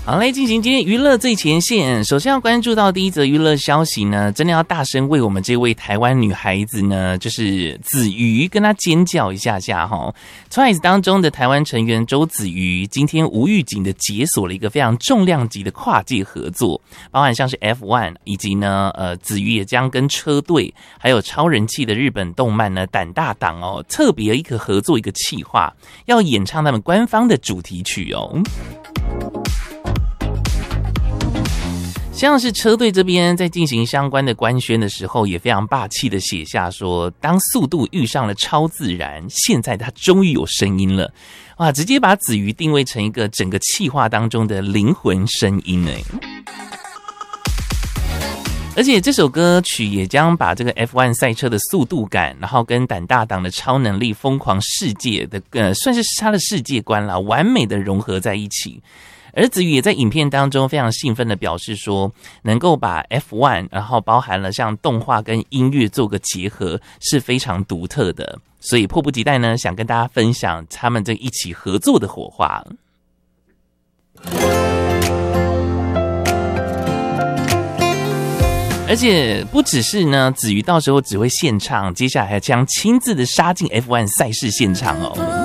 好，来进行今天娱乐最前线。首先要关注到第一则娱乐消息呢，真的要大声为我们这位台湾女孩子呢，就是子瑜跟她尖叫一下下齁。Twice 当中的台湾成员周子瑜，今天无预警的解锁了一个非常重量级的跨界合作，包含像是 F1 以及呢子瑜也将跟车队还有超人气的日本动漫呢胆大党哦，特别一个合作一个企划，要演唱他们官方的主题曲哦。像是车队这边在进行相关的官宣的时候，也非常霸气的写下说，当速度遇上了超自然，现在它终于有声音了。哇，直接把子瑜定位成一个整个企划当中的灵魂声音哎。而且这首歌曲也将把这个 F1 赛车的速度感，然后跟胆大党的超能力疯狂世界的算是他的世界观啦，完美的融合在一起。而子瑜也在影片当中非常兴奋的表示说，能够把 F1 然后包含了像动画跟音乐做个结合是非常独特的，所以迫不及待呢想跟大家分享他们这一起合作的火花。而且不只是呢，子瑜到时候只会现唱，接下来还将亲自的杀进 F1 赛事现场哦。